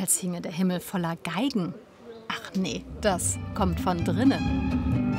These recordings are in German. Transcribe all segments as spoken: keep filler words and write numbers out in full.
als hinge der Himmel voller Geigen. Ach nee, das kommt von drinnen.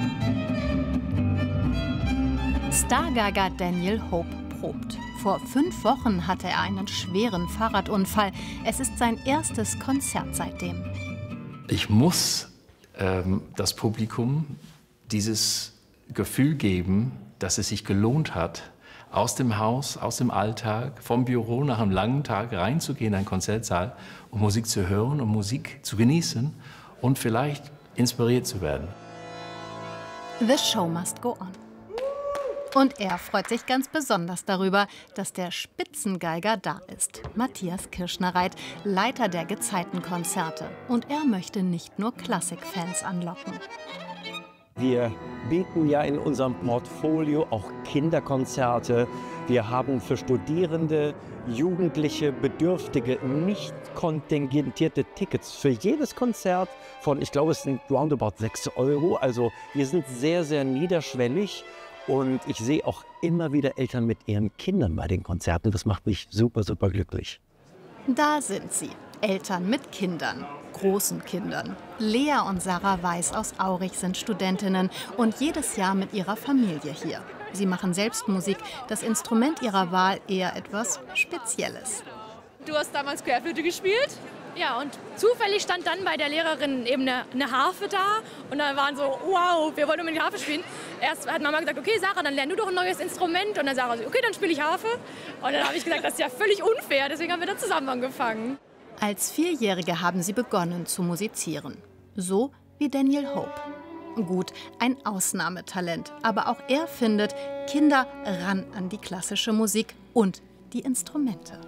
Stargeiger Daniel Hope probt. Vor fünf Wochen hatte er einen schweren Fahrradunfall. Es ist sein erstes Konzert seitdem. Ich muss ähm, das Publikum dieses Gefühl geben, dass es sich gelohnt hat, aus dem Haus, aus dem Alltag, vom Büro nach einem langen Tag reinzugehen in einen Konzertsaal, um Musik zu hören, um Musik zu genießen und vielleicht inspiriert zu werden. The show must go on. Und er freut sich ganz besonders darüber, dass der Spitzengeiger da ist. Matthias Kirschnereit, Leiter der Gezeitenkonzerte. Und er möchte nicht nur Klassikfans anlocken. Wir bieten ja in unserem Portfolio auch Kinderkonzerte. Wir haben für Studierende, Jugendliche, Bedürftige nicht kontingentierte Tickets für jedes Konzert von, ich glaube, es sind roundabout sechs Euro. Also wir sind sehr, sehr niederschwellig. Und ich sehe auch immer wieder Eltern mit ihren Kindern bei den Konzerten. Das macht mich super, super glücklich. Da sind sie, Eltern mit Kindern, großen Kindern. Lea und Sarah Weiß aus Aurich sind Studentinnen und jedes Jahr mit ihrer Familie hier. Sie machen selbst Musik, das Instrument ihrer Wahl eher etwas Spezielles. Du hast damals Querflöte gespielt? Ja, und zufällig stand dann bei der Lehrerin eben eine, eine Harfe da. Und dann waren so, wow, wir wollen unbedingt Harfe spielen. Erst hat Mama gesagt, okay Sarah, dann lern du doch ein neues Instrument. Und dann Sarah so, okay, dann spiele ich Harfe. Und dann habe ich gesagt, das ist ja völlig unfair. Deswegen haben wir dann zusammen angefangen. Als Vierjährige haben sie begonnen zu musizieren. So wie Daniel Hope. Gut, ein Ausnahmetalent. Aber auch er findet, Kinder ran an die klassische Musik und die Instrumente.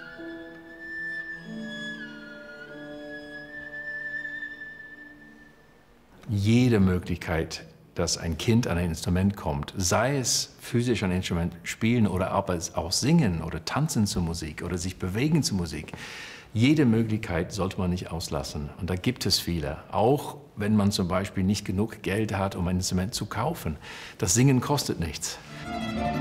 Jede Möglichkeit, dass ein Kind an ein Instrument kommt, sei es physisch ein Instrument spielen oder aber es auch singen oder tanzen zur Musik oder sich bewegen zur Musik, jede Möglichkeit sollte man nicht auslassen. Und da gibt es viele, auch wenn man zum Beispiel nicht genug Geld hat, um ein Instrument zu kaufen. Das Singen kostet nichts.